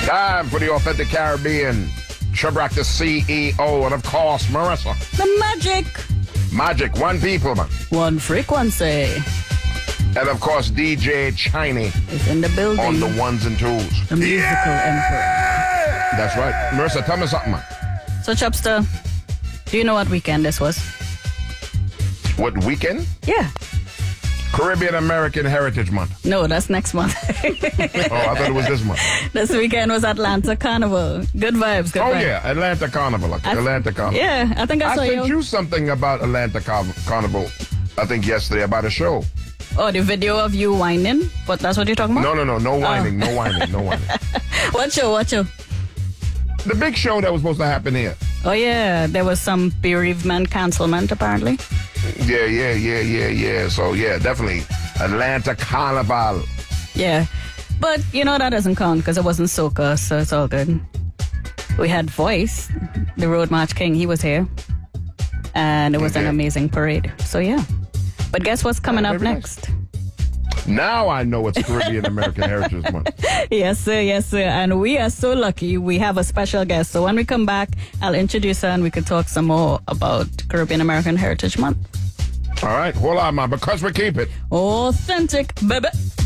Time for the Authentic Caribbean. Shabrak, the CEO, and of course, Marissa. The magic. Magic, one people, man. One frequency. And of course, DJ Chiney. Is in the building. On the ones and twos. The musical emperor. That's right. Marissa, tell me something, man. So, Chubster, do you know what weekend this was? What weekend? Yeah. Caribbean American Heritage Month. No, that's next month. Oh, I thought it was this month. This weekend was Atlanta Carnival. Good vibes, good vibes. Yeah, Atlanta Carnival. Atlanta Carnival. Yeah, I think I saw sent you something about Atlanta Carnival, I think yesterday, about a show. Oh, the video of you whining? But that's what you're talking about? No whining, no whining. What show? The big show that was supposed to happen here. Oh, yeah, there was some bereavement cancelment, apparently. Yeah. So, yeah, definitely. Atlanta Carnival. Yeah. But, that doesn't count because it wasn't soca, so it's all good. We had Voice, the Road March King. He was here. And it was an amazing parade. So, yeah. But guess what's coming up next? Nice. Now I know it's Caribbean American Heritage Month. Yes, sir. And we are so lucky we have a special guest. So when we come back, I'll introduce her and we can talk some more about Caribbean American Heritage Month. All right. Hold on, man, because we keep it authentic, baby.